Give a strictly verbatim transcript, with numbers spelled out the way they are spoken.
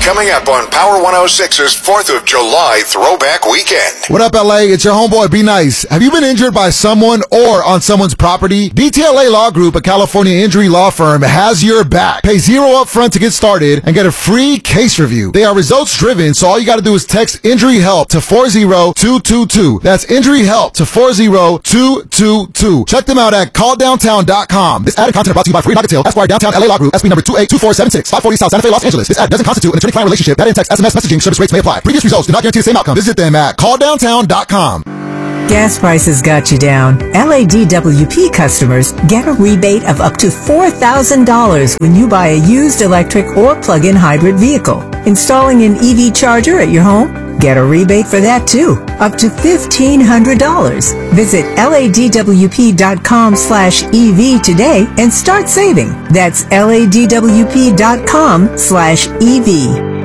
coming up on Power one oh six's fourth of July Throwback Weekend. What up, L A? It's your homeboy, Be Nice. Have you been injured by someone or on someone's property? D T L A Law Group, a California injury law firm, has your back. Pay zero up front to get started and get a free case review. They are results driven, so all you got to do is text Injury Help to four zero two two two. That's Injury Help to four zero two two two. Check them out at call downtown dot com. This ad and content brought to you by Free Nugget Esquire, Downtown L A Law Group, S B number two eight two four seven six, five forty South Santa Fe, Los Angeles. This ad doesn't constitute an attorney-client relationship. That in text, S M S messaging service rates may apply. Previous results do not guarantee the same outcome. Visit them at call downtown dot com. Gas prices got you down. L A D W P customers get a rebate of up to four thousand dollars when you buy a used electric or plug-in hybrid vehicle. Installing an E V charger at your home? Get a rebate for that too, up to fifteen hundred dollars. Visit L A D W P dot com slash E V today and start saving. That's L A D W P dot com slash E V.